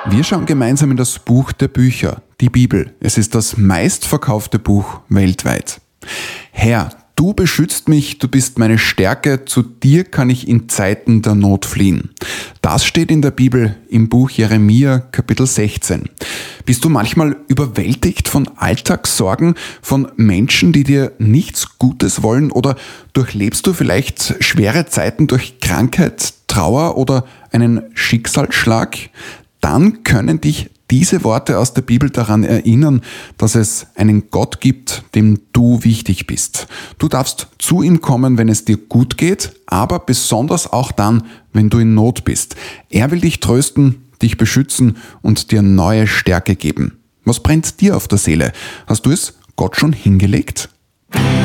Wir schauen gemeinsam in das Buch der Bücher, die Bibel. Es ist das meistverkaufte Buch weltweit. Herr, du beschützt mich, du bist meine Stärke, zu dir kann ich in Zeiten der Not fliehen. Das steht in der Bibel im Buch Jeremia, Kapitel 16. Bist du manchmal überwältigt von Alltagssorgen, von Menschen, die dir nichts Gutes wollen, oder durchlebst du vielleicht schwere Zeiten durch Krankheit, Trauer oder einen Schicksalsschlag? Dann können dich diese Worte aus der Bibel daran erinnern, dass es einen Gott gibt, dem du wichtig bist. Du darfst zu ihm kommen, wenn es dir gut geht, aber besonders auch dann, wenn du in Not bist. Er will dich trösten, dich beschützen und dir neue Stärke geben. Was brennt dir auf der Seele? Hast du es Gott schon hingelegt?